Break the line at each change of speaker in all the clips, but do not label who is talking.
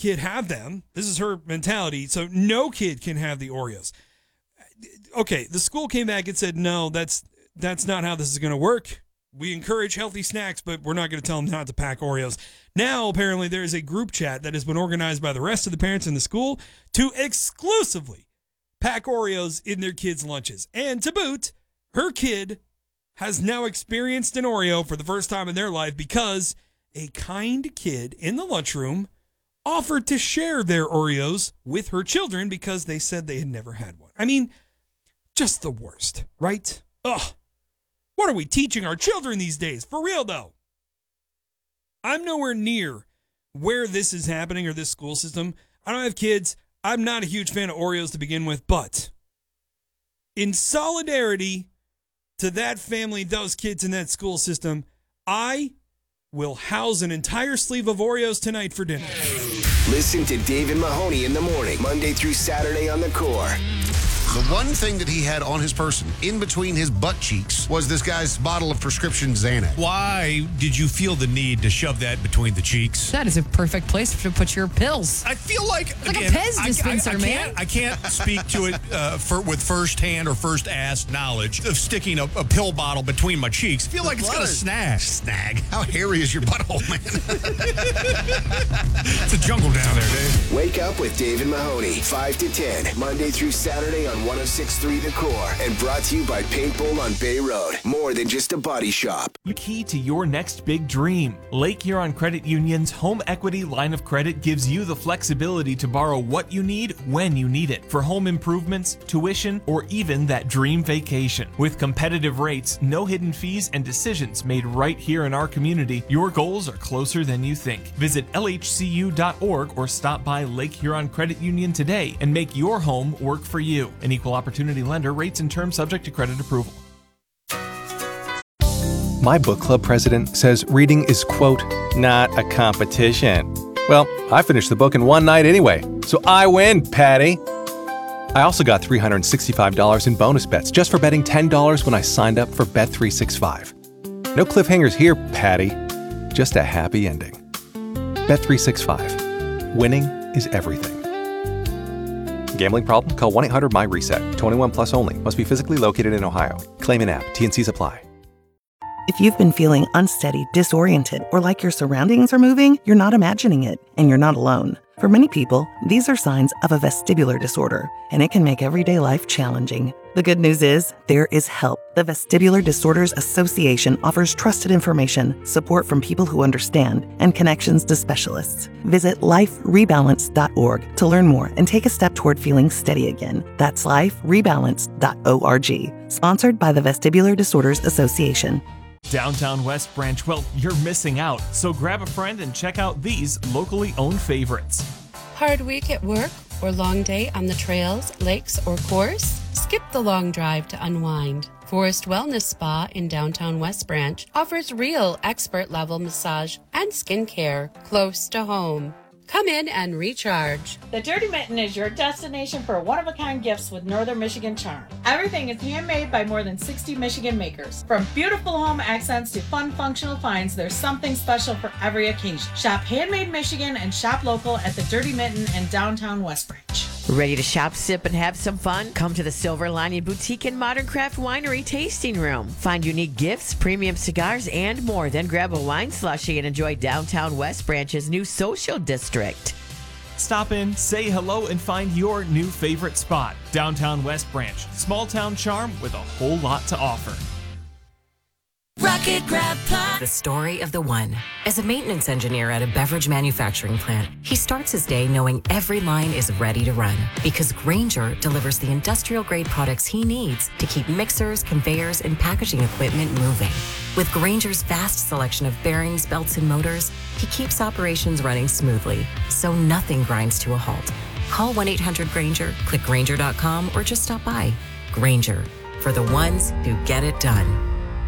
kid have them. This is her mentality. So no kid can have the Oreos. Okay, the school came back and said, no, that's not how this is going to work. We encourage healthy snacks, but we're not going to tell them not to pack Oreos. Now, apparently, there is a group chat that has been organized by the rest of the parents in the school to exclusively pack Oreos in their kids' lunches. And to boot, her kid has now experienced an Oreo for the first time in their life because a kind kid in the lunchroom offered to share their Oreos with her children because they said they had never had one. I mean, just the worst, right? Ugh. What are we teaching our children these days? For real, though. I'm nowhere near where this is happening or this school system. I don't have kids. I'm not a huge fan of Oreos to begin with, but in solidarity to that family, those kids in that school system, I will house an entire sleeve of Oreos tonight for dinner.
Listen to David Mahoney in the morning, Monday through Saturday on The Core.
The one thing that he had on his person, in between his butt cheeks, was this guy's bottle of prescription Xanax.
Why did you feel the need to shove that between the cheeks?
That is a perfect place to put your pills.
I feel like,
it's like a Pez dispenser, man.
I can't speak to it with first-hand or first-ass knowledge of sticking a pill bottle between my cheeks. I feel like it's going to snag.
How hairy is your butthole, man?
It's a jungle down there, Dave.
Wake up with David Mahoney, 5 to 10, Monday through Saturday on 106.3 The Core, and brought to you by Paintball on Bay Road. More than just a body shop.
The key to your next big dream. Lake Huron Credit Union's home equity line of credit gives you the flexibility to borrow what you need when you need it for home improvements, tuition, or even that dream vacation. With competitive rates, no hidden fees, and decisions made right here in our community, your goals are closer than you think. Visit lhcu.org or stop by Lake Huron Credit Union today and make your home work for you. An equal opportunity lender. Rates and terms subject to credit approval.
My book club president says reading is, quote, not a competition. Well, I finished the book in one night anyway, so I win, Patty. I also got $365 in bonus bets just for betting $10 when I signed up for Bet365. No cliffhangers here, Patty. Just a happy ending. Bet365. Winning is everything. Gambling problem? Call 1-800-MY-RESET. 21 plus only. Must be physically located in Ohio. Claim an app. T&Cs apply.
If you've been feeling unsteady, disoriented, or like your surroundings are moving, you're not imagining it, and you're not alone. For many people, these are signs of a vestibular disorder, and it can make everyday life challenging. The good news is, there is help. The Vestibular Disorders Association offers trusted information, support from people who understand, and connections to specialists. Visit liferebalance.org to learn more and take a step toward feeling steady again. That's liferebalance.org. Sponsored by the Vestibular Disorders Association.
Downtown West Branch, well, you're missing out. So grab a friend and check out these locally owned favorites.
Hard week at work or long day on the trails, lakes, or course? Skip the long drive to unwind. Forest Wellness Spa in downtown West Branch offers real expert-level massage and skincare close to home. Come in and recharge.
The Dirty Mitten is your destination for one-of-a-kind gifts with Northern Michigan charm. Everything is handmade by more than 60 Michigan makers. From beautiful home accents to fun functional finds, there's something special for every occasion. Shop Handmade Michigan and shop local at the Dirty Mitten in downtown West Branch.
Ready to shop, sip, and have some fun? Come to the Silver Lining Boutique and Modern Craft Winery Tasting Room. Find unique gifts, premium cigars, and more. Then grab a wine slushie and enjoy downtown West Branch's new social district.
Stop in, say hello, and find your new favorite spot. Downtown West Branch. Small town charm with a whole lot to offer.
Rocket Grab Pod. The story of the one. As a maintenance engineer at a beverage manufacturing plant, he starts his day knowing every line is ready to run because Grainger delivers the industrial-grade products he needs to keep mixers, conveyors, and packaging equipment moving. With Grainger's vast selection of bearings, belts, and motors, he keeps operations running smoothly, so nothing grinds to a halt. Call 1-800-GRAINGER, click Grainger.com, or just stop by. Grainger, for the ones who get it done.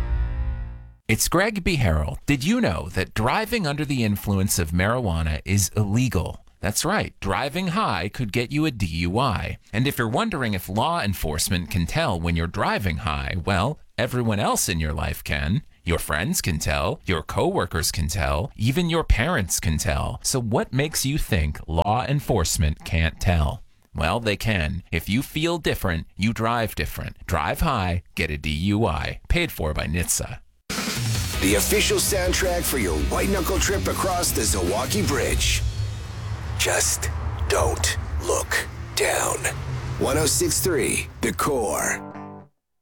It's Greg B. Harrell. Did you know that driving under the influence of marijuana is illegal? That's right. Driving high could get you a DUI. And if you're wondering if law enforcement can tell when you're driving high, well, everyone else in your life can. Your friends can tell, your coworkers can tell, even your parents can tell. So what makes you think law enforcement can't tell? Well, they can. If you feel different, you drive different. Drive high, get a DUI. Paid for by NHTSA.
The official soundtrack for your white-knuckle trip across the Zilwaukee Bridge. Just don't look down. 106.3 The Core.